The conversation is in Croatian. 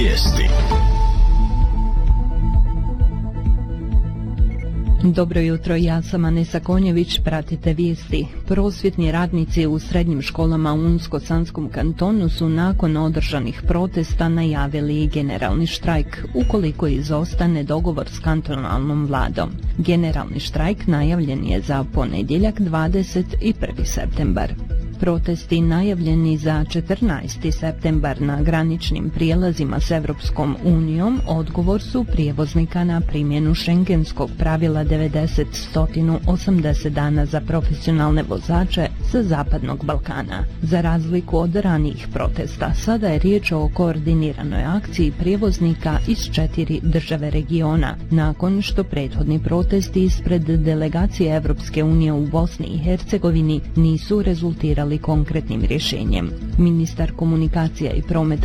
Vijesti. Dobro jutro, ja sam Anesa Konjević, pratite vijesti. Prosvjetni radnici u srednjim školama u Unsko-Sanskom kantonu su nakon održanih protesta najavili generalni štrajk, ukoliko izostane dogovor s kantonalnom vladom. Generalni štrajk najavljen je za ponedjeljak 21. septembar. Protesti najavljeni za 14. septembar na graničnim prijelazima s Evropskom unijom odgovor su prijevoznika na primjenu šengenskog pravila 90-180 dana za profesionalne vozače sa Zapadnog Balkana. Za razliku od ranijih protesta, sada je riječ o koordiniranoj akciji prijevoznika iz 4 države regiona, nakon što prethodni protesti ispred delegacije Evropske unije u Bosni i Hercegovini nisu rezultirali konkretnim rješenjem. Ministar komunikacija i prometa